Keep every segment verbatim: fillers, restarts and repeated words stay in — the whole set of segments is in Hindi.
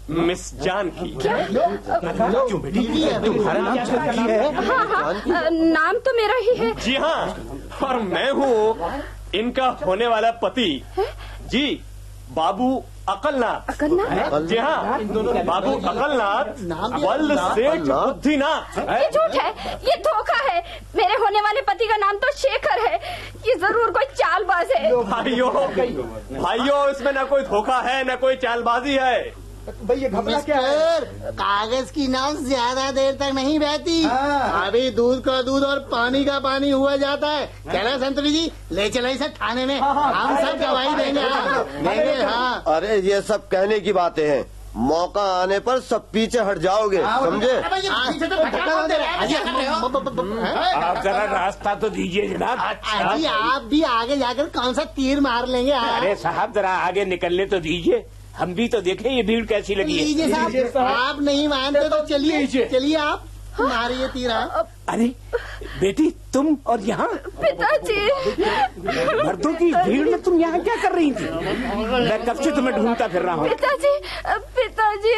मिस जानकी। क्यों बेटी, तुम्हारा नाम जानकी है? हाँ हाँ, नाम तो मेरा ही है। जी हाँ, और मैं हूँ इनका होने वाला पति जी, बाबू अकलनाथ। अकलनाथ? जी हाँ, बाबू अकलनाथ बल्द सेठ बुद्धिनाथ। ये झूठ है, ये धोखा है। मेरे होने वाले पति का नाम तो शेखर है। ये जरूर कोई चालबाज है। भाइयों भाइयों, इसमें न कोई धोखा है न कोई चालबाजी है। भैया घबरा क्या है? कागज की नाव ज्यादा देर तक नहीं बहती। अभी दूध का दूध और पानी का पानी हुआ जाता है। चलो संतरी जी, ले चलो इसे थाने में, हम सब गवाही देंगे। देंगे हाँ। अरे ये सब कहने की बातें हैं, मौका आने पर सब पीछे हट जाओगे, समझे? आप जरा रास्ता तो दीजिए जनाब। अजी आप भी आगे जाकर कौन सा तीर मार लेंगे? अरे साहब जरा आगे निकलने तो दीजिए, हम भी तो देखें ये भीड़ कैसी लगी है। लीजिए साहब, आप नहीं मानते तो चलिए चलिए आप मारिए तीर। अरे बेटी, तुम और यहाँ? पिताजी, मर्दों की भीड़ में तुम यहाँ क्या कर रही थी? मैं कब से तुम्हें ढूंढता फिर रहा हूँ। पिताजी, पिताजी,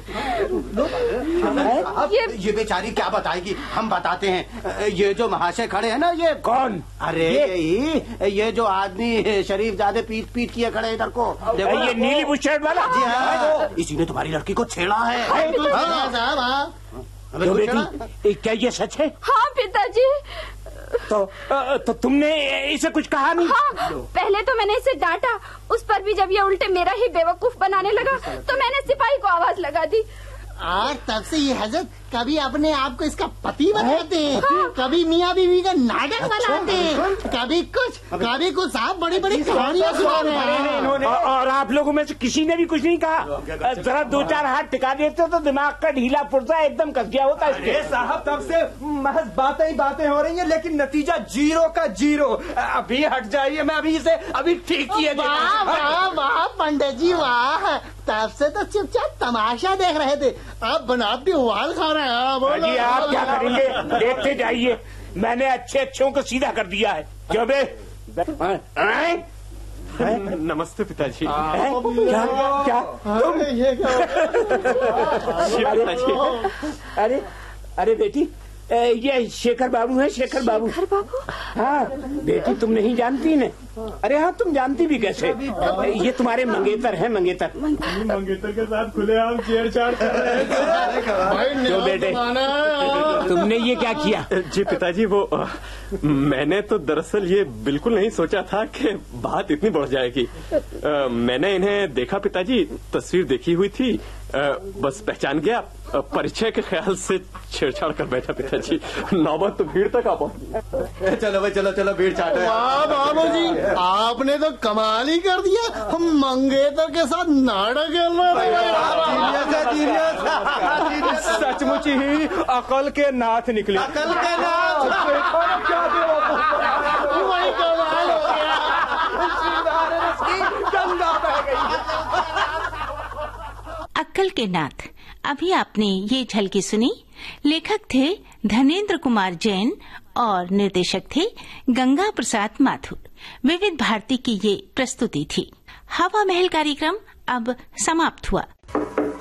ये ये बेचारी क्या बताएगी, हम बताते हैं। ये जो महाशय खड़े हैं ना, ये कौन? अरे यही, ये जो आदमी शरीफ ज्यादा पीट पीट किए खड़े इधर को, देखो ये नीली बुशर्ट वाला। जी हाँ, इसी ने तुम्हारी लड़की को छेड़ा है। साहब तो बेटी, क्या ये सच है? हाँ पिताजी। तो तो तुमने इसे कुछ कहा नहीं? हाँ, पहले तो मैंने इसे डांटा, उस पर भी जब ये उल्टे मेरा ही बेवकूफ बनाने लगा तो मैंने सिपाही को आवाज लगा दी। आज तब से ये हजरत कभी अपने आप को इसका पति बनाते हैं, हाँ। कभी मियाँ बीवी का नाटक बनाते हैं, कभी कुछ कभी कुछ। साहब बड़ी बड़ी कहानियाँ सुना रहे हैं। और आप लोगों में से किसी ने भी कुछ नहीं कहा? जरा दो चार हाथ टिका देते तो दिमाग का ढीला पुर्जा एकदम कस गया होता है। साहब तब से महज बातें ही बातें हो रही हैं, लेकिन नतीजा जीरो का जीरो। अभी हट जाइए, मैं अभी इसे अभी ठीक किए। वाह वाह वाह पंडित जी वाह, तब से तो चुपचाप तमाशा देख रहे थे, अब बनाती उबाल खा रहे हैं। जी आप क्या करेंगे, देखते जाइए। मैंने अच्छे अच्छों को सीधा कर दिया है। क्यों बे? नमस्ते पिताजी। क्या क्या तुम? अरे अरे बेटी, ये शेखर बाबू है, शेखर बाबू। शेखर बाबू? हाँ बेटी, तुम नहीं जानती ने? अरे हाँ, तुम जानती भी कैसे? ये तुम्हारे मंगेतर हैं, मंगेतर। मंगेतर के साथ खुलेआम छेड़छाड़ कर रहे हैं। जो बेटे, तुमने ये क्या किया? जी पिताजी, वो मैंने तो दरअसल ये बिल्कुल नहीं सोचा था कि बात इतनी बढ़ जाएगी। आ, मैंने इन्हें देखा पिताजी, तस्वीर देखी हुई थी, आ, बस पहचान गया, परिचय के ख्याल से छेड़छाड़ कर बैठा पिताजी। नौबत तो भीड़ तक आ पहुंची। चलो भाई, चलो चलो भीड़ चाटो। वाह बाबू जी, आपने तो कमाल ही कर दिया। हम मंगेतर के साथ नाटक खेल रहे थे। सचमुच ही अकल के नाथ निकले। अकल के नाथ वही कमाल हो गया। गंगा बह गई। अक्कल के नाथ। अभी आपने ये झलकी सुनी। लेखक थे धनेन्द्र कुमार जैन और निर्देशक थे गंगा प्रसाद माथुर। विविध भारती की ये प्रस्तुति थी। हवा महल कार्यक्रम अब समाप्त हुआ।